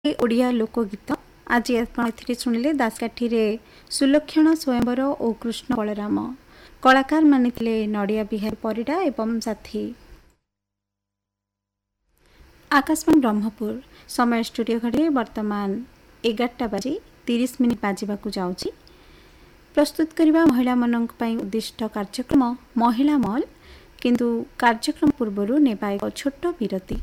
ओडिया लोकगीत आज आप शुणिले दासकाठी सुलक्षण स्वयंवर और कृष्ण बलराम कलाकार माने थिले नड़िया बिहारी परिडा एवं साथी। आकाशवाणी ब्रह्मपुर समय स्टूडियो घड़ी वर्तमान 11टा बाजी 30 मिनिट बाजिबाकू जाउछि। प्रस्तुत करिबा महिला मनंक पई उद्दिष्ट कार्यक्रम महिला मॉल, किंतु कार्यक्रम पूर्वरु नेबा एक छोट विरति।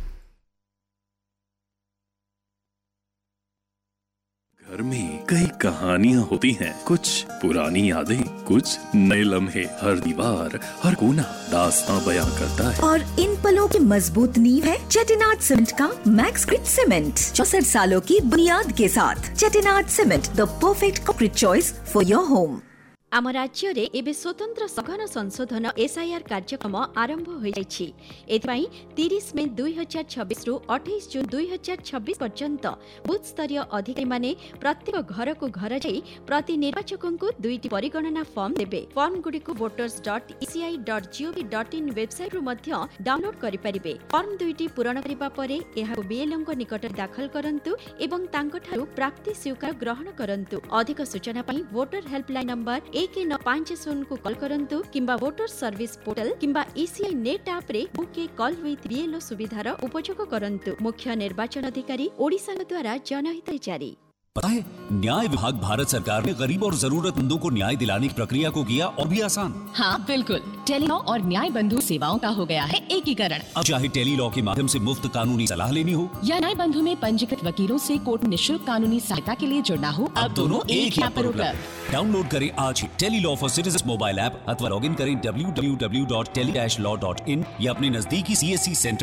घर में कई कहानियां होती हैं, कुछ पुरानी यादें, कुछ नए लम्हे। हर दीवार, हर कोना दास्तां बयां करता है। और इन पलों की मजबूत नींव है चेटिनाड सीमेंट का मैक्स ग्रिड सीमेंट। 64 सालों की बुनियाद के साथ Chettinad cement, the perfect concrete choice for your home. आम राज्य रे एबे स्वतंत्र सघन संशोधन एसआईआर कार्यक्रम आरंभ हो जाइछि। एथिपाई 30 मे 2026 रु 28 जून 2026 पर्यंत बूथ स्तरीय अधिकारी माने प्रत्येक घर को घर जाई प्रति निर्वाचकों को 2टी परिगणना फॉर्म देबे। फॉर्म गुडी को voters.eci.gov.in वेबसाइट रु मध्य डाउनलोड करि परिबे। फॉर्म 2टी पूरण करिबा परे एहा बीएलओ को निकट दाखल करंतु एवं तांको ठारु प्राप्ति स्वीकार ग्रहण करंतु। अधिक सूचना पई वोटर हेल्पलाइन नंबर 1950 को कॉल करंतु किंबा वोटर सर्विस पोर्टल किंबा ईसीआई नेट ऐप रे बुके कॉल विथ बीएलओ सुविधार उपयोग करंतु। मुख्य निर्वाचन अधिकारी ओडिशा द्वारा जनहित जारी। पता है, न्याय विभाग भारत सरकार ने गरीब और जरूरतमंदों को न्याय दिलाने की प्रक्रिया को किया और भी आसान। हाँ बिल्कुल, टेलीलॉ और न्याय बंधु सेवाओं का हो गया है एकीकरण। अब चाहे टेलीलॉ के माध्यम से मुफ्त कानूनी सलाह लेनी हो या न्याय बंधु में पंजीकृत वकीलों से कोर्ट निःशुल्क कानूनी सहायता के लिए जुड़ना हो, अब दोनों एक ही ऐप पर उपलब्ध। डाउनलोड करें आज ही Tele-Law for citizen mobile app अथवा लॉग इन करें www.tele-law.in या अपने नजदीकी CSC सेंटर